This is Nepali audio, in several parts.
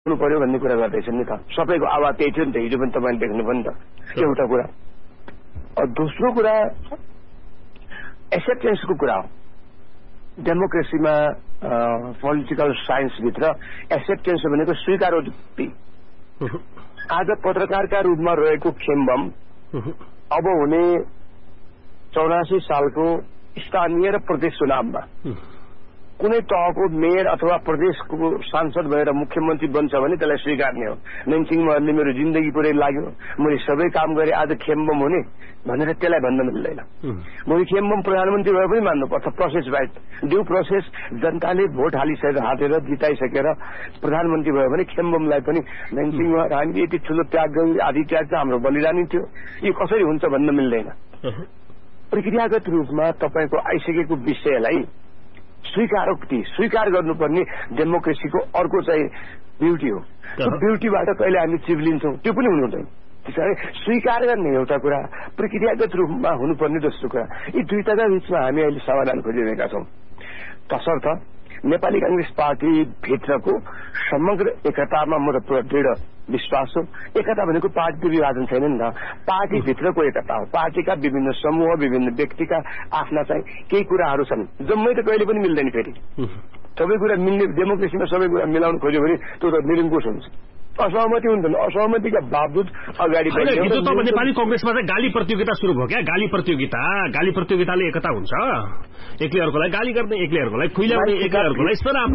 पर्यो भन्ने कुरा गर्दैछन् नि त। सबैको आवाज त्यही थियो नि त, हिजो पनि तपाईँले देख्नु पनि त एउटा कुरा। दोस्रो कुरा एक्सेप्टेन्सको कुरा हो। डेमोक्रेसीमा पोलिटिकल साइन्सभित्र एक्सेप्टेन्स भनेको स्वीकारोक्ति। आज पत्रकारका रूपमा रहेको खेम्बम अब हुने 84 सालको स्थानीय र प्रदेश चुनावमा कुनै तहको मेयर अथवा प्रदेशको सांसद भएर मुख्यमन्त्री बन्छ भने त्यसलाई स्वीकार्ने हो। नेन्सिङहरूले मेरो जिन्दगी पुरै लाग्यो, मैले सबै काम गरे, आज खेम्बम हुने भनेर त्यसलाई भन्न मिल्दैन। मैले खेम्बम प्रधानमन्त्री भए पनि मान्नुपर्छ, प्रोसेस बाइट ड्यू प्रोसेस। जनताले भोट हालिसकेर हातेर जिताइसकेर प्रधानमन्त्री भयो भने खेम्बमलाई पनि नेन्सिङमा हामीले यति ठुलो त्याग गरी आधी त्याग त हाम्रो बलिदानी थियो, यो कसरी हुन्छ भन्न मिल्दैन। प्रक्रियागत रूपमा तपाईँको आइसकेको विषयलाई स्वीकार गर्नुपर्ने डेमोक्रेसीको अर्को चाहिँ ब्युटी हो। त्यो ब्युटीबाट कहिले हामी चिप्लिन्छौँ त्यो पनि हुनुहुँदैन। त्यसैले स्वीकार गर्ने एउटा कुरा, प्रक्रियागत रूपमा हुनुपर्ने दोस्रो कुरा, यी दुईटाका बीचमा हामी अहिले समाधान खोजिरहेका छौँ। तसर्थ नेपाली कांग्रेस पार्टी भित्रको समग्र एकतामा म त पुरा दृढ विश्वास हो। एकता भनेको पार्टीको विभाजन छैन नि त, पार्टी भित्रको एकता हो। पार्टीका विभिन्न समूह, विभिन्न व्यक्तिका आफ्ना चाहिँ केही कुराहरू छन्, जम्मै त कहिले पनि मिल्दैन। फेरि सबै कुरा मिल्ने, डेमोक्रेसीमा सबै कुरा मिलाउन खोज्यो भने त्यो त निरङ्कुश हुन्छ, असहमति हुन्छन्। असहमतिका बावजुद अगाडि नेपाली कांग्रेसमा चाहिँ गाली प्रतियोगिता सुरु भयो क्या। गाली प्रतियोगिताले एकता हुन्छ। एकले अर्कोलाई गाली गर्ने, एकले अर्कोलाई खुइल्याउने, एकले अर्कोलाई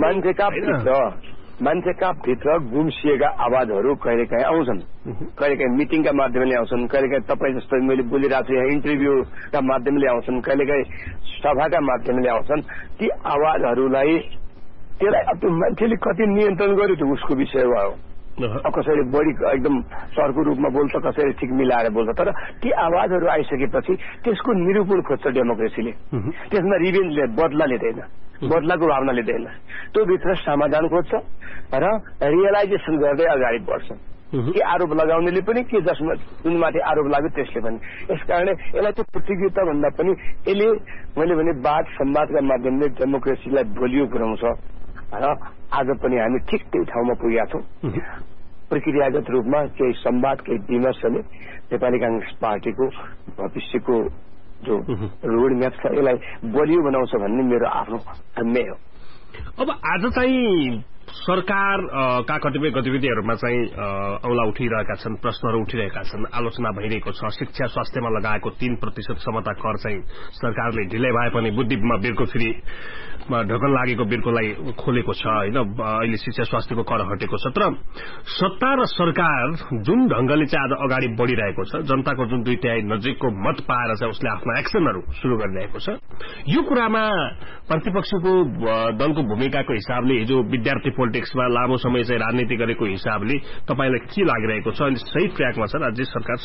मान्छेका भित्र गुम्सिएका आवाजहरू कहिलेकाहीँ आउँछन्, कहिलेकाहीँ मिटिङका माध्यमले आउँछन्, कहिलेकाहीँ तपाईँ जस्तो मैले बोलिरहेको छु यहाँ इन्टरभ्यूका माध्यमले आउँछन्, कहिलेकाहीँ सभाका माध्यमले आउँछन्। ती आवाजहरूलाई त्यसलाई अब त्यो मान्छेले कति नियन्त्रण गर्यो त्यो उसको विषय भयो। कसैले बढी एकदम सरको रूपमा बोल्छ, कसैले ठिक मिलाएर बोल्छ। तर ती आवाजहरू आइसकेपछि त्यसको निरूपण खोज्छ डेमोक्रेसीले। त्यसमा रिभेन्ज बदला लिँदैन, बदलाको भावना लिँदैन, त्यो भित्र समाधान खोज्छ र रियलाइजेसन गर्दै अगाडि बढ्छ। के आरोप लगाउनेले पनि के जसमा जुनमाथि आरोप लाग्यो त्यसले पनि। यसकारणले यसलाई त्यो प्रतियोगिता भन्दा पनि यसले मैले भने वाद संवादका माध्यमले डेमोक्रेसीलाई बलियो पुर्याउँछ र आज पनि हामी ठिक त्यही ठाउँमा पुगेका छौँ। प्रक्रियागत रूपमा केही संवाद, केही विमर्शले नेपाली कांग्रेस पार्टीको भविष्यको जो रोड म्याप छ यसलाई बलियो बनाउँछ भन्ने मेरो आफ्नो ठम्मै हो। अब आज चाहिँ सरकारका कतिपय गतिविधिहरूमा चाहिँ औंला उठिरहेका छन्, प्रश्नहरू उठिरहेका छन्, आलोचना भइरहेको छ। शिक्षा स्वास्थ्यमा लगाएको 3% क्षमता कर चाहिँ सरकारले ढिलै भए पनि बुद्धिमा बिर्को फेरि ढकन लागेको बिर्कोलाई खोलेको छ होइन। अहिले शिक्षा स्वास्थ्यको कर हटेको छ। तर सत्ता र सरकार जुन ढंगले चाहिँ आज अगाडि बढ़िरहेको छ, जनताको जुन 2/3 नजिकको मत पाएर चाहिँ उसले आफ्नो एक्सनहरू शुरू गरिरहेको छ, यो कुरामा प्रतिपक्षको दलको भूमिकाको हिसाबले हिजो विद्यार्थी पोलिटिक्समा लामो समय चाहिँ राजनीति गरेको हिसाबले तपाईलाई के लागिरहेको छ? अहिले सही ट्र्याकमा छ राज्य सरकार?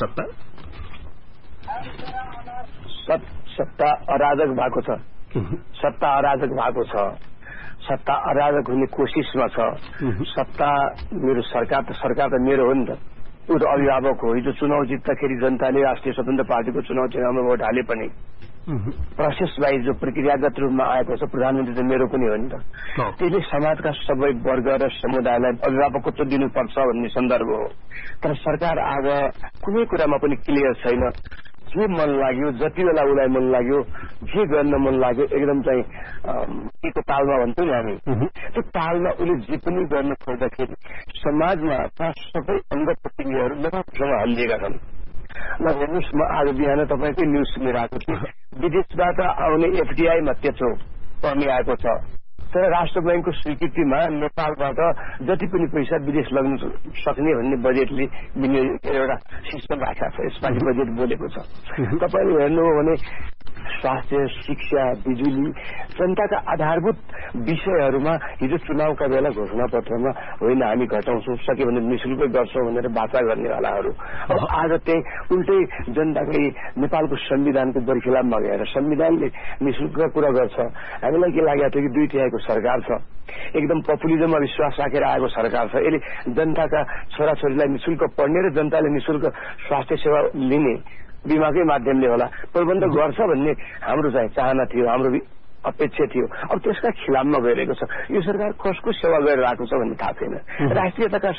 सत्ता अराजक भएको छ, सत्ता अराजक भएको छ, सत्ता अराजक हुने कोसिसमा छ। सत्ता मेरो सरकार त मेरो हो नि त, ऊ त अभिभावक हो। हिजो चुनाव जित्दाखेरि जनताले राष्ट्रिय स्वतन्त्र पार्टीको चुनाव चिन्हमा भोट हाले पनि प्रोसेस वाइज जो प्रक्रियागत रूपमा आएको छ, प्रधानमन्त्री त मेरो पनि हो नि त। त्यसले समाजका सबै वर्ग र समुदायलाई अभिभावकत्व दिनुपर्छ भन्ने सन्दर्भ हो। तर सरकार आज कुनै कुरामा पनि क्लियर छैन। जे मन लाग्यो, जति बेला उसलाई मन लाग्यो, जे गर्न मन लाग्यो, एकदम चाहिँ के तालमा भन्छौँ नि हामी, त्यो तालमा उसले जे पनि गर्न खोज्दाखेरि समाजमा सबै अङ्ग प्रत्यङ्गहरू नराम्रोसँग हल्लिएका छन्। ल हेर्नुहोस्, म आज बिहान तपाईँकै न्युज सुनिरहेको थिएँ, विदेशबाट आउने एफडीआई मा त्यत्रो कमी आएको छ। तर राष्ट्र बैंकको स्वीकृतिमा नेपालबाट जति पनि पैसा विदेश लग्न सक्ने भन्ने बजेटले एउटा सिस्टम राखेको छ। यसपालि बजेट बोलेको छ। तपाईँले हेर्नु हो भने स्वास्थ्य, शिक्षा, बिजुली, जनताका आधारभूत विषयहरूमा हिजो चुनावका बेला घोषणा पत्रमा होइन हामी घटाउँछौँ, सके भने निशुल्क गर्छौँ भनेर वाचा गर्नेवालाहरू अब आज त्यही उल्टै जनताकै नेपालको संविधानको बर्खिलापमा गएर संविधानले निशुल्कका कुरा गर्छ। हामीलाई के लागेको थियो कि 2/3 सरकार छ, एकदम पपुलिजममा विश्वास राखेर आएको सरकार छ। यसले जनताका छोराछोरीलाई निशुल्क पढ्ने र जनताले निशुल्क स्वास्थ्य सेवा लिने बिमाकै माध्यमले होला प्रबन्ध गर्छ भन्ने हाम्रो चाहिँ चाहना थियो, हाम्रो अपेक्षा थियो। अब त्यसका खिलाफमा गइरहेको छ। यो सरकार कसको सेवा गरिरहेको छ भन्ने थाहा छैन। राष्ट्रियताका